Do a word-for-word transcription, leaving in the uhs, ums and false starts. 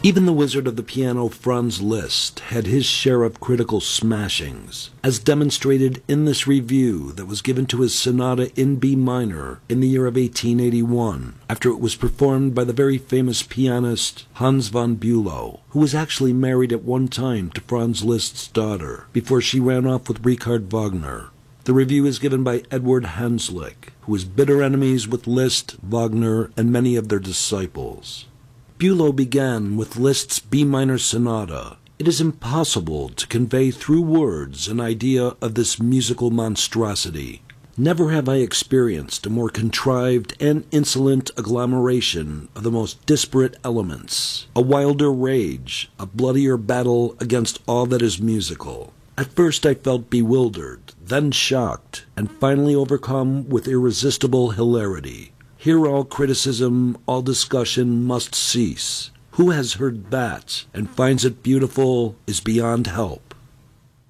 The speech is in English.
Even the wizard of the piano Franz Liszt had his share of critical smashings, as demonstrated in this review that was given to his sonata in B minor in the year of eighteen eighty-one, after it was performed by the very famous pianist Hans von Bülow, who was actually married at one time to Franz Liszt's daughter, before she ran off with Richard Wagner. The review is given by Edward Hanslick, who was bitter enemies with Liszt, Wagner, and many of their disciples. Bülow began with Liszt's B minor sonata. It is impossible to convey through words an idea of this musical monstrosity. Never have I experienced a more contrived and insolent agglomeration of the most disparate elements, a wilder rage, a bloodier battle against all that is musical. At first I felt bewildered, then shocked, and finally overcome with irresistible hilarity. Here all criticism, all discussion must cease. Who has heard that and finds it beautiful is beyond help.